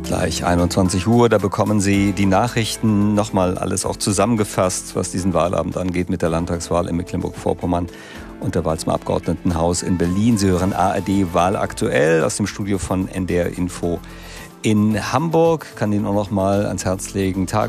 Gleich 21 Uhr, da bekommen Sie die Nachrichten, nochmal alles auch zusammengefasst, was diesen Wahlabend angeht mit der Landtagswahl in Mecklenburg-Vorpommern und der Wahl zum Abgeordnetenhaus in Berlin. Sie hören ARD Wahl aktuell aus dem Studio von NDR Info in Hamburg. Kann Ihnen auch noch mal ans Herz legen,